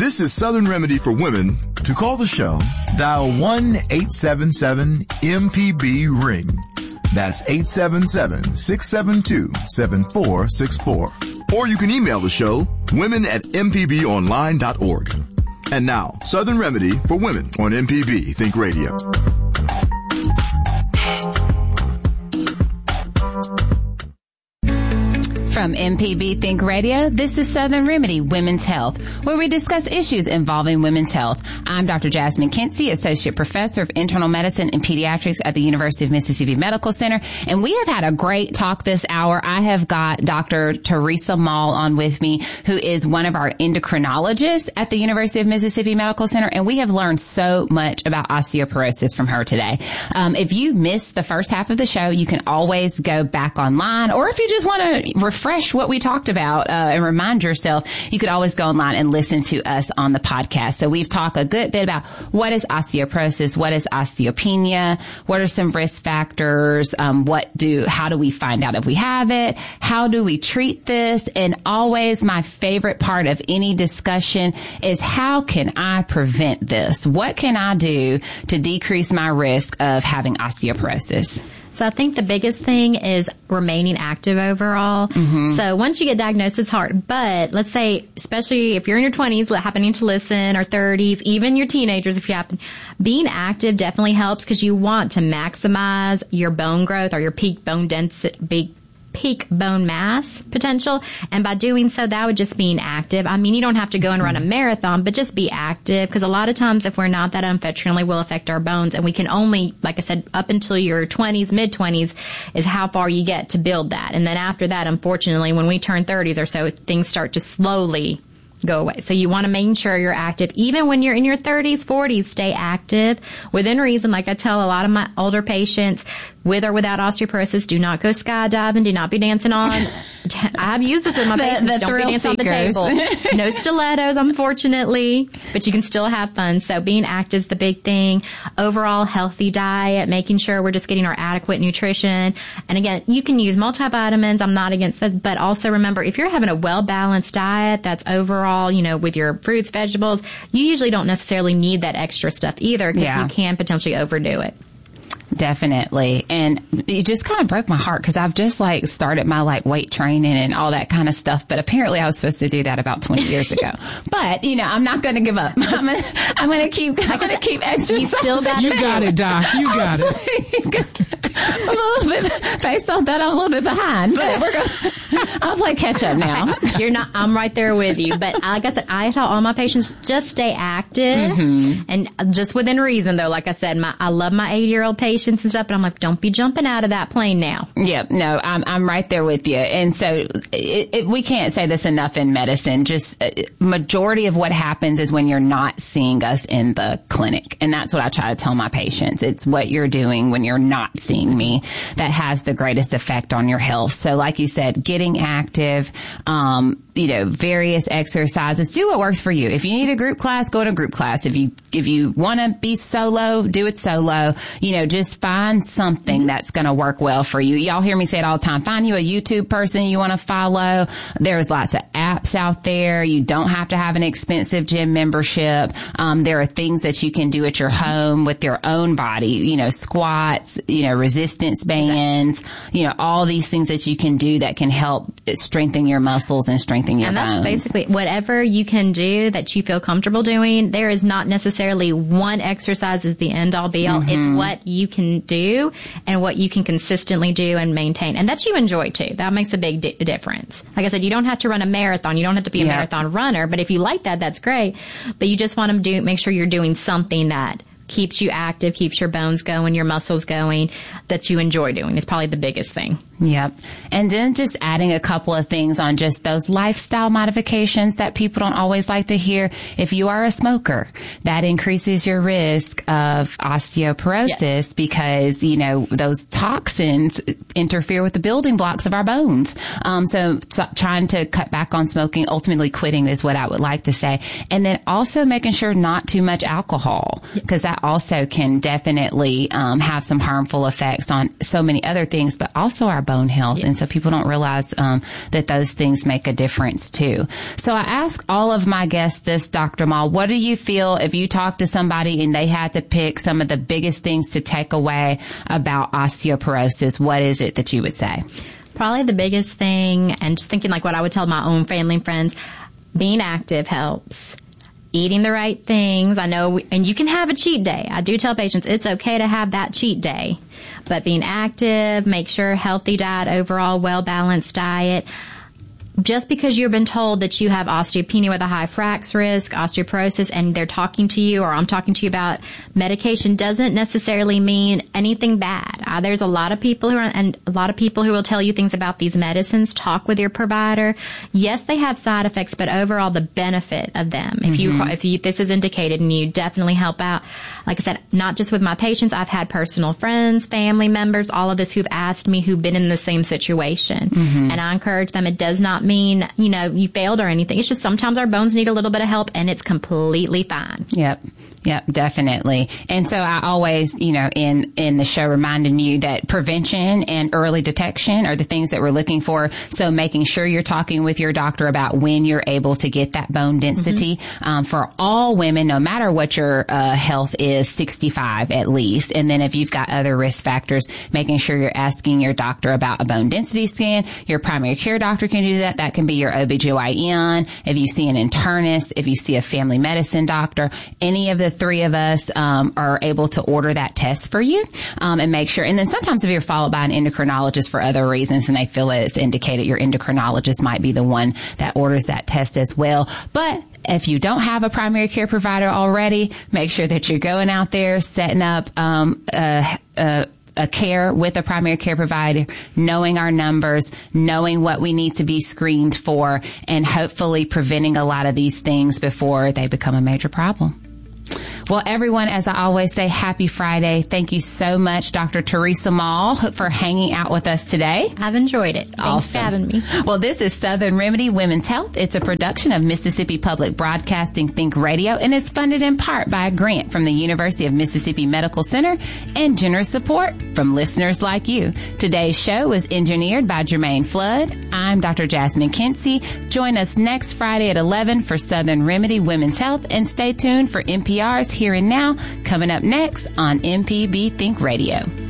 This is Southern Remedy for Women. To call the show, dial 1-877-MPB-RING. That's 877-672-7464. Or you can email the show, women@mpbonline.org. And now, Southern Remedy for Women on MPB Think Radio. From MPB Think Radio, this is Southern Remedy Women's Health, where we discuss issues involving women's health. I'm Dr. Jasmine Kinsey, Associate Professor of Internal Medicine and Pediatrics at the University of Mississippi Medical Center, and we have had a great talk this hour. I have got Dr. Teresa Mall on with me, who is one of our endocrinologists at the University of Mississippi Medical Center, and we have learned so much about osteoporosis from her today. If you missed the first half of the show, you can always go back online, or if you just want to refresh what we talked about and remind yourself, you could always go online and listen to us on the podcast. So we've talked a good bit about what is osteoporosis, what is osteopenia, what are some risk factors, how do we find out if we have it, how do we treat this, and always my favorite part of any discussion is how can I prevent this? What can I do to decrease my risk of having osteoporosis? So I think the biggest thing is remaining active overall. Mm-hmm. So once you get diagnosed, it's hard. But let's say, especially if you're in your 20s, happening to listen, or 30s, even your teenagers, if you happen, being active definitely helps because you want to maximize your bone growth or your peak bone density, peak bone mass potential. And by doing so, that would just being active. I mean, you don't have to go and run a marathon, but just be active, because a lot of times if we're not that unfortunately will affect our bones, and we can only, like I said, up until your 20s, mid-20s is how far you get to build that. And then after that, unfortunately, when we turn 30s or so, things start to slowly go away. So you want to make sure you're active. Even when you're in your 30s, 40s, stay active within reason. Like I tell a lot of my older patients, with or without osteoporosis, do not go skydiving, do not be dancing on. I have used this with my patients. Don't be dancing on the table. No stilettos, unfortunately, but you can still have fun. So being active is the big thing. Overall healthy diet, making sure we're just getting our adequate nutrition. And again, you can use multivitamins. I'm not against this, but also remember, if you're having a well-balanced diet that's overall, with your fruits, vegetables, you usually don't necessarily need that extra stuff either, because you can potentially overdo it. Definitely. And it just kind of broke my heart because I've just started my weight training and all that kind of stuff. But apparently I was supposed to do that about 20 years ago. But, I'm not going to give up. I'm going to keep exercising. You got it, Doc. You got it. A little bit, based on that, I'm a little bit behind, but I'll play catch up now. You're not, I'm right there with you. But like I said, I tell all my patients, just stay active and just within reason though. Like I said, I love my 80-year-old patients and stuff, but I'm like, don't be jumping out of that plane now. Yeah, no, I'm right there with you. And so we can't say this enough in medicine. Just majority of what happens is when you're not seeing us in the clinic. And that's what I try to tell my patients. It's what you're doing when you're not seeing me that has the greatest effect on your health. So like you said, getting active, various exercises, do what works for you. If you need a group class, go to a group class. If you want to be solo, do it solo. Just find something that's going to work well for you. Y'all hear me say it all the time. Find you a YouTube person you want to follow. There's lots of apps out there. You don't have to have an expensive gym membership. There are things that you can do at your home with your own body, squats, resistance bands, all these things that you can do that can help strengthen your muscles and strengthen your bones. And that's basically whatever you can do that you feel comfortable doing. There is not necessarily one exercise is the end all be all. It's what you can do and what you can consistently do and maintain, and that you enjoy too. That makes a big difference. Like I said, you don't have to run a marathon. You don't have to be a marathon runner, but if you like that, that's great. But you just want to make sure you're doing something that keeps you active, keeps your bones going, your muscles going, that you enjoy doing is probably the biggest thing. Yep. And then just adding a couple of things on just those lifestyle modifications that people don't always like to hear. If you are a smoker, that increases your risk of osteoporosis because, those toxins interfere with the building blocks of our bones. So trying to cut back on smoking, ultimately quitting is what I would like to say. And then also making sure not too much alcohol, because that also can definitely have some harmful effects on so many other things, but also our bone health. And so people don't realize that those things make a difference too. So I ask all of my guests this, Dr. Mall, what do you feel if you talk to somebody and they had to pick some of the biggest things to take away about osteoporosis? What is it that you would say? Probably the biggest thing, and just thinking like what I would tell my own family and friends, being active helps. Eating the right things. I know, and you can have a cheat day. I do tell patients it's okay to have that cheat day, but being active, make sure healthy diet, overall well-balanced diet. Just because you've been told that you have osteopenia with a high frax risk, osteoporosis, and they're talking to you, or I'm talking to you about medication, doesn't necessarily mean anything bad. There's a lot of people who will tell you things about these medicines. Talk with your provider. Yes, they have side effects, but overall the benefit of them. If you this is indicated and you definitely help out. Like I said, not just with my patients, I've had personal friends, family members, all of this who've asked me who've been in the same situation. And I encourage them, it does not mean, you failed or anything. It's just sometimes our bones need a little bit of help and it's completely fine. Yep, definitely. And so I always, in the show reminding you that prevention and early detection are the things that we're looking for. So making sure you're talking with your doctor about when you're able to get that bone density, for all women, no matter what your health is, 65 at least. And then if you've got other risk factors, making sure you're asking your doctor about a bone density scan. Your primary care doctor can do that. That can be your OBGYN. If you see an internist, if you see a family medicine doctor, any of the three of us are able to order that test for you and make sure. And then sometimes if you're followed by an endocrinologist for other reasons and they feel that it's indicated, your endocrinologist might be the one that orders that test as well. But if you don't have a primary care provider already, make sure that you're going out there, setting up a care with a primary care provider, knowing our numbers, knowing what we need to be screened for, and hopefully preventing a lot of these things before they become a major problem. Well, everyone, as I always say, happy Friday. Thank you so much, Dr. Teresa Mall, for hanging out with us today. I've enjoyed it. Thanks for having me. Well, this is Southern Remedy Women's Health. It's a production of Mississippi Public Broadcasting Think Radio, and it's funded in part by a grant from the University of Mississippi Medical Center and generous support from listeners like you. Today's show was engineered by Jermaine Flood. I'm Dr. Jasmine Kinsey. Join us next Friday at 11 for Southern Remedy Women's Health, and stay tuned for NPR's Here and Now, coming up next on MPB Think Radio.